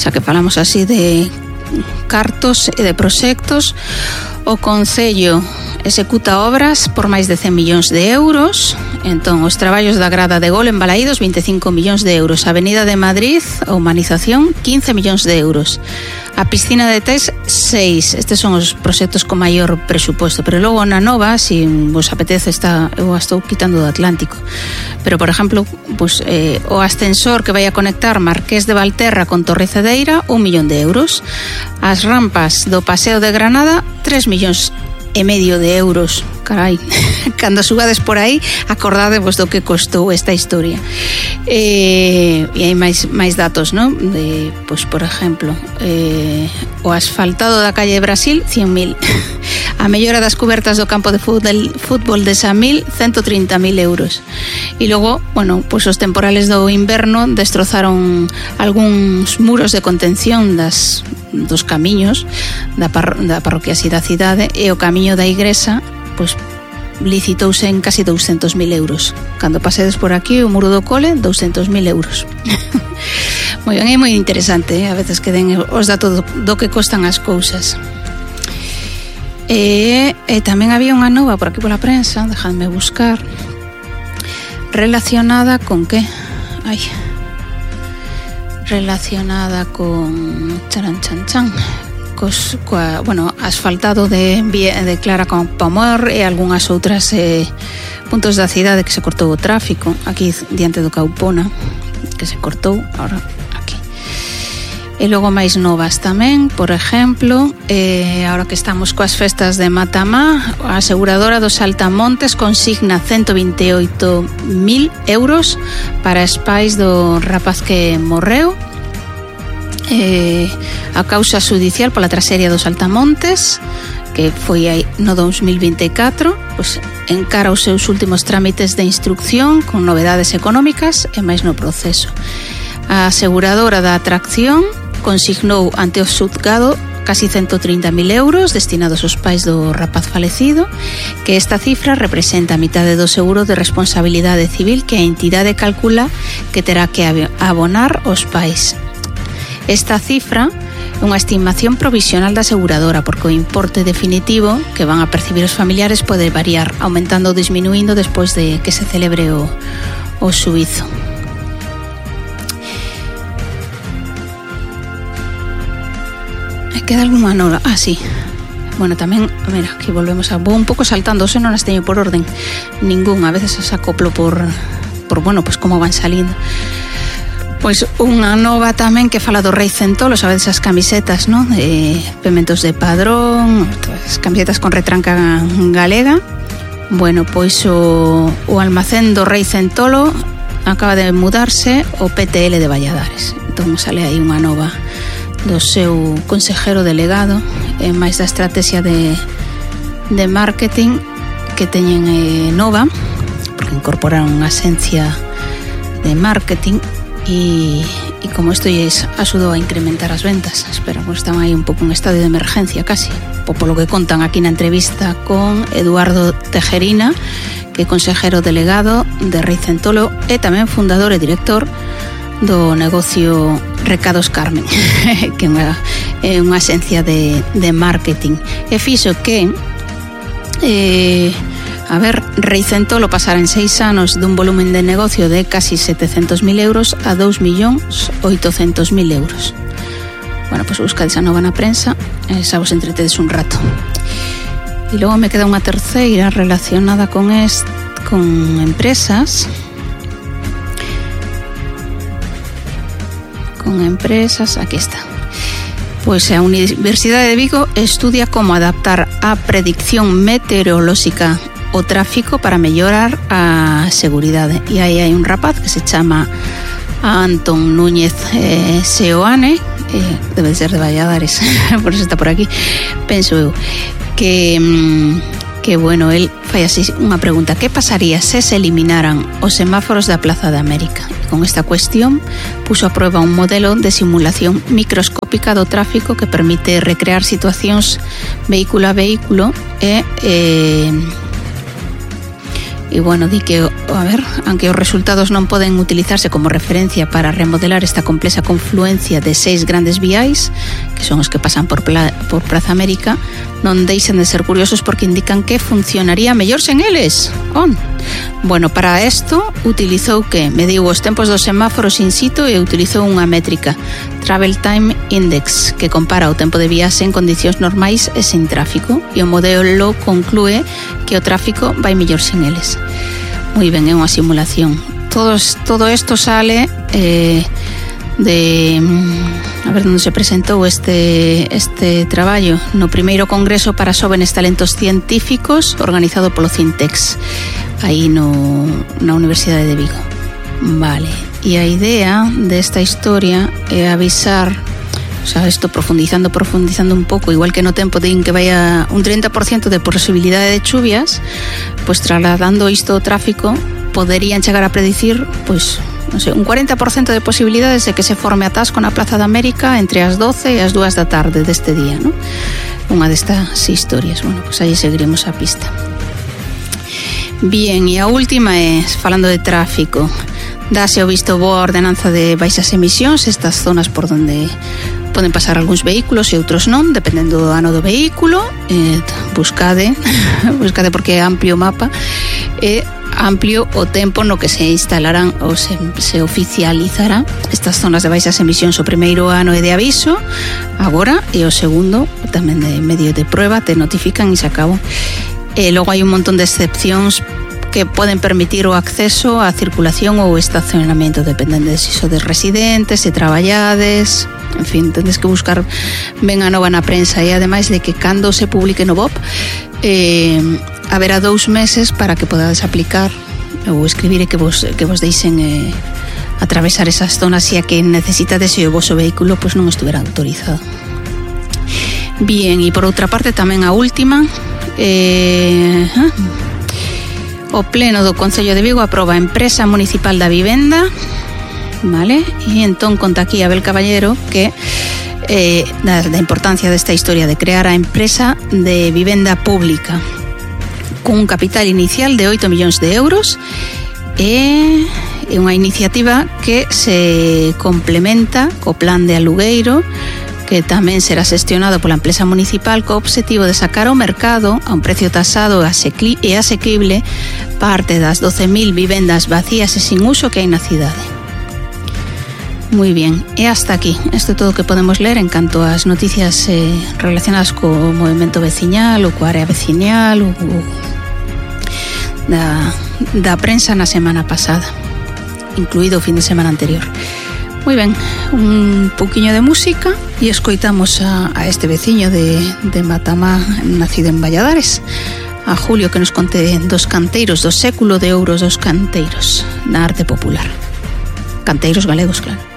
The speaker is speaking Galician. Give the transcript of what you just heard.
xa que falamos así de cartos e de proxectos, o Concello executa obras por máis de 100 millóns de euros. Entón, os traballos da grada de gol en Balaídos, 25 millóns de euros. A Avenida de Madrid, a humanización, 15 millóns de euros. A piscina de Tés, 6. Estes son os proxectos con maior presuposto. Pero logo na Nova, se vos apetece, eu a estou quitando do Atlántico. Pero, por exemplo, pues, o ascensor que vai a conectar Marqués de Valterra con Torre Cedeira, 1 millón de euros. As rampas do Paseo de Granada, 3 millóns e medio de euros. Carai, cando subades por aí, acordadevos do que costou esta historia. E hai máis datos, non? Pois, por exemplo, o asfaltado da calle Brasil, 100.000. A mellora das cubertas do campo de fútbol de Samil, 130.000 euros. E logo, bueno, pois os temporales do inverno destrozaron algúns muros de contención dos camiños da parroquia da cidade, e o camiño da Igresa, pois licitouse en casi 200.000 euros. Cando pasedes por aquí, o muro do cole, 200.000 euros. Moi ben, é moi interesante, a veces que den os datos do que costan as cousas. E tamén había unha nova por aquí pola prensa, dejadme buscar, relacionada con que? Relacionada con asfaltado de Clara Campoamor e algunhas outras puntos da cidade que se cortou o tráfico, aquí diante do Caupona, que se cortou, ahora aquí. E logo máis novas tamén, por exemplo, ahora que estamos coas festas de Matamá, a aseguradora dos Saltamontes consigna 128.000 euros para os pais do rapaz que morreu. A causa judicial pola traxedia dos Saltamontes, que foi aí no 2024, pois encara os seus últimos trámites de instrucción con novedades económicas e máis no proceso. A aseguradora da atracción consignou ante o xuzgado casi 130.000 euros destinados aos pais do rapaz falecido, que esta cifra representa a mitade do seguro de responsabilidade civil que a entidade calcula que terá que abonar aos pais. Esta cifra é unha estimación provisional da aseguradora, porque o importe definitivo que van a percibir os familiares pode variar, aumentando ou disminuindo despois de que se celebre o xuízo. Queda algunha nova? Sí. Bueno, tamén, mira, aquí volvemos vou un pouco saltando, se non as teño por orden ningún, a veces as acoplo por bueno, pues como van salindo. Pois unha nova tamén que fala do Rei Centolo, sabedes as camisetas, non? Pementos de Padrón, as camisetas con retranca galega. Bueno, pois o almacén do Rei Centolo acaba de mudarse ao PTL de Valladares. Entón sale aí unha nova do seu consejero delegado, e máis da estrategia de marketing que teñen nova, porque incorporaron unha esencia de marketing. E como isto lles axudou a incrementar as ventas, espera, pues están aí un pouco en estado de emergencia casi, polo que contan aquí na entrevista con Eduardo Tejerina, que é consejero delegado de Rei Centolo e tamén fundador e director do negocio Recados Carmen, que é unha esencia de marketing. E fixo que Rei Centolo pasara en 6 anos dun volumen de negocio de casi 700.000 euros a 2.800.000 euros. Bueno, pues buscades a nova na prensa e xa vos entretedes un rato. E logo me queda unha terceira relacionada con empresas. Aquí está. Pois a Universidade de Vigo estudia como adaptar a predicción meteorolóxica o tráfico para mellorar a seguridade. E aí hai un rapaz que se chama Antón Núñez Seoane, debe ser de Valladares, por eso está por aquí, penso eu, que bueno, el fai así unha pregunta: que pasaría se eliminaran os semáforos da Plaza de América? E con esta cuestión puso a prueba un modelo de simulación microscópica do tráfico que permite recrear situacións vehículo a vehículo e E, bueno, di que, a ver, aunque os resultados non poden utilizarse como referencia para remodelar esta complexa confluencia de 6 grandes viais, que son os que pasan por Praza América, non deixen de ser curiosos porque indican que funcionaría mellor sen eles. Bueno, para isto utilizou que mediu os tempos dos semáforos in situ e utilizou unha métrica, Travel Time Index, que compara o tempo de viaxe en condicións normais e sen tráfico, e o modelo conclúe que o tráfico vai mellor sen eles. Moi ben, é unha simulación. Todo isto sale a ver onde se presentou este traballo no primeiro congreso para xóvenes talentos científicos organizado polo Cintex aí na Universidade de Vigo. Vale, e a idea desta historia é avisar, o sea, isto profundizando un pouco, igual que no tempo din que vai a un 30% de posibilidade de chuvias, pois trasladando isto ao tráfico poderían chegar a predicir, pois non sei, un 40% de posibilidades de que se forme atasco na Praza de América entre as 12 e as 2 da tarde deste día, non? Unha destas historias. Bueno, pois aí seguiremos a pista. Bien, e a última é, falando de tráfico, dáse o visto bo a ordenanza de baixas emisións, estas zonas por donde poden pasar algúns vehículos e outros non, dependendo do ano do vehículo. Buscade porque é amplio o mapa, e amplio o tempo no que se instalarán ou se oficializará estas zonas de baixas emisións. O primeiro ano é de aviso agora, e o segundo tamén de medio de prueba, te notifican e se acabou. E logo hai un montón de excepcións que poden permitir o acceso á circulación ou estacionamento, dependendo de se sodes residentes, se traballades, en fin, tendes que buscar ben a nova na prensa. E ademais de que cando se publique no BOP haberá 2 meses para que podades aplicar ou escribir e que vos deixen atravesar esas zonas, e a que necesitades e o voso vehículo pois non estuvera autorizado. Bien, e por outra parte tamén a última, o Pleno do Concello de Vigo aproba a Empresa Municipal da Vivenda, vale? E entón conta aquí Abel Caballero que da importancia desta historia de crear a Empresa de Vivenda Pública cun capital inicial de 8 millóns de euros, e unha iniciativa que se complementa co plan de alugueiro, que tamén será xestionado pola empresa municipal co obxectivo de sacar ao mercado a un precio tasado e asequible parte das 12.000 vivendas vacías e sin uso que hai na cidade. Moi bien, e hasta aquí. Isto é todo o que podemos ler en canto ás noticias relacionadas co movimento veciñal ou coa área veciñal ou da prensa na semana pasada, incluído o fin de semana anterior. Moi ben, un pouquiño de música e escoitamos a este veciño de Matamá, nacido en Valladares, a Julio, que nos conte dos canteiros do século de ouro dos canteiros na arte popular. Canteiros galegos, claro.